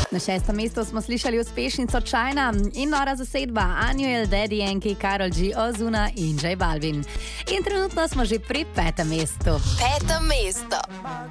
Na 6. mestu smo slišali uspešnico China in nora zasedba Anuel, Daddy Yankee, Karol G, Ozuna in J Balvin. In trenutno smo že pri 5. mestu. 5. mesto.